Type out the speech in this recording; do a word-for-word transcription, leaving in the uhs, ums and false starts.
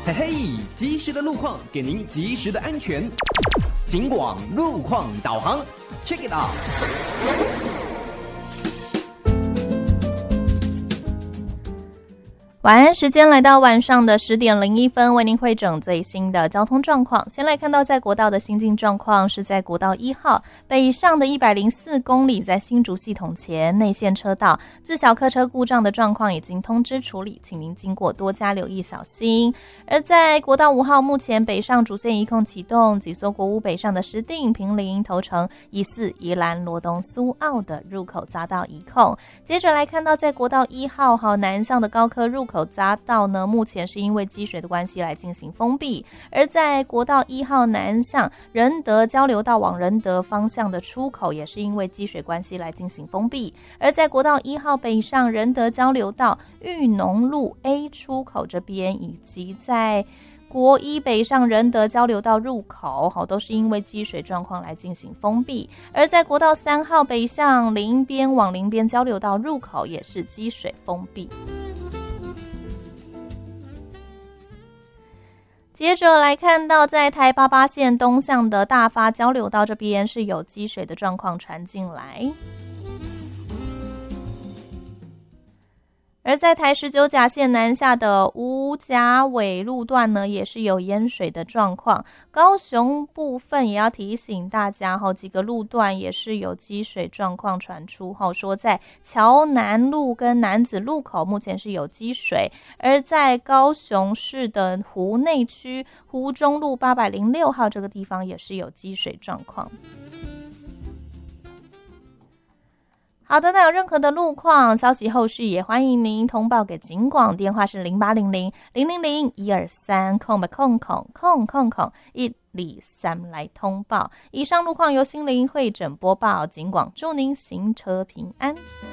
嘿嘿，及时的路况给您及时的安全。警广路况导航 ，check it out。 晚安时间来到晚上的十点零一分，为您汇整最新的交通状况。先来看到在国道的行进状况，是在国道一号北上的一百零四公里，在新竹系统前内线车道自小客车故障的状况已经通知处理，请您经过多加留意小心。而在国道五号目前北上主线一控启动，紧缩国五北上的石碇、坪林、头城、宜四、宜兰、罗东、苏澳的入口匝道一控。接着来看到在国道一号好南向的高科入口匝道呢，目前是因为积水的关系来进行封闭。而在国道一号南向仁德交流道往仁德方向的出口，也是因为积水关系来进行封闭。而在国道一号北上仁德交流道裕农路 A 出口这边，以及在国一北上仁德交流道入口，好，都是因为积水状况来进行封闭。而在国道三号北向林边往林边交流道入口，也是积水封闭。接着来看到在台八八线东向的大发交流道这边是有积水的状况传进来。而在台十九甲线南下的五甲尾路段呢，也是有淹水的状况。高雄部分也要提醒大家，好几个路段也是有积水状况传出，好说在桥南路跟楠梓路口目前是有积水，而在高雄市的湖内区湖中路八百零六号这个地方也是有积水状况。好的，那有任何的路况消息后续也欢迎您通报给警广，电话是零八零零零零零一二三空空空空空空一二三来通报。以上路况由心灵会诊播报，警广祝您行车平安。